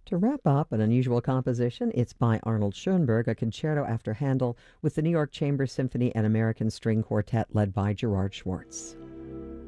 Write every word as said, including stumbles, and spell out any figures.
To wrap up, an unusual composition. It's by Arnold Schoenberg, a concerto after Handel with the New York Chamber Symphony and American String Quartet led by Gerard Schwartz.